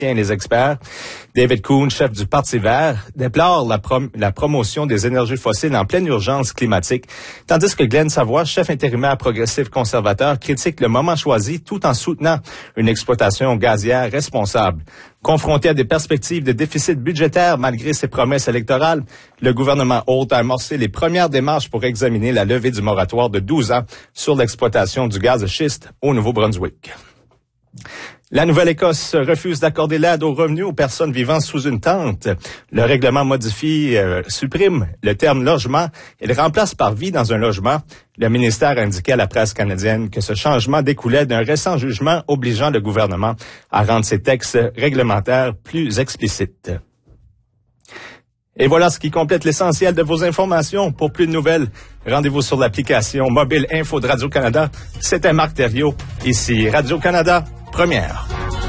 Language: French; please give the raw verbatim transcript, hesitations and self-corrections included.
et les experts. David Coon, chef du Parti vert, déplore la, prom- la promotion des énergies fossiles en pleine urgence climatique, tandis que Glenn Savoie, chef intérimaire progressif conservateur, critique le moment choisi tout en soutenant une exploitation gazière responsable. Confronté à des perspectives de déficit budgétaire malgré ses promesses électorales, le gouvernement Holt a amorcé les premières démarches pour examiner la levée du moratoire de douze ans sur l'exploitation du gaz de schiste au Nouveau-Brunswick. La Nouvelle-Écosse refuse d'accorder l'aide aux revenus aux personnes vivant sous une tente. Le règlement modifie, euh, supprime le terme logement et le remplace par vie dans un logement. Le ministère a indiqué à la presse canadienne que ce changement découlait d'un récent jugement obligeant le gouvernement à rendre ses textes réglementaires plus explicites. Et voilà ce qui complète l'essentiel de vos informations. Pour plus de nouvelles, rendez-vous sur l'application mobile Info de Radio-Canada. C'était Marc Thériault, ici Radio-Canada, première.